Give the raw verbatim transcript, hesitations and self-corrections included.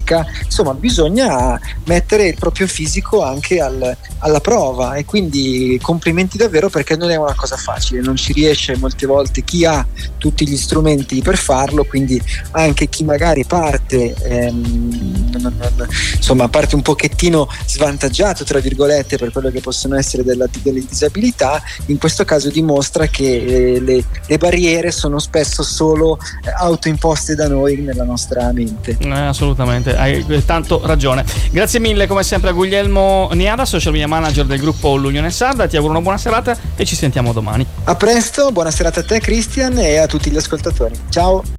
fisica. Insomma, bisogna mettere il proprio fisico anche al, alla prova, e quindi complimenti davvero, perché non è una cosa facile, non ci riesce molte volte chi ha tutti gli strumenti per farlo, quindi anche chi magari parte ehm, non, non, insomma parte un pochettino svantaggiato tra virgolette per quello che possono essere della, delle disabilità, in questo caso dimostra che eh, le, le barriere sono spesso solo eh, autoimposte da noi nella nostra mente. Eh, assolutamente, hai tanto ragione. Grazie mille come sempre a Guglielmo Niada, social media manager del gruppo L'Unione Sarda. Ti auguro una buona serata e ci sentiamo domani. A presto, buona serata a te Christian e a tutti gli ascoltatori. Ciao.